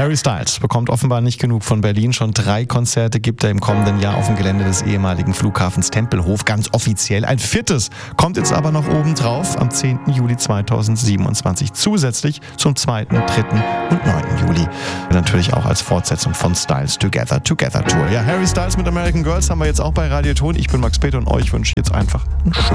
Harry Styles bekommt offenbar nicht genug von Berlin. Schon 3 Konzerte gibt er im kommenden Jahr auf dem Gelände des ehemaligen Flughafens Tempelhof. Ganz offiziell. Ein 4. kommt jetzt aber noch oben drauf am 10. Juli 2027. Zusätzlich zum 2., 3. und 9. Juli. Natürlich auch als Fortsetzung von Styles Together Tour. Ja, Harry Styles mit American Girls haben wir jetzt auch bei Radio Ton. Ich bin Max Peter und euch wünsche jetzt einfach einen schönen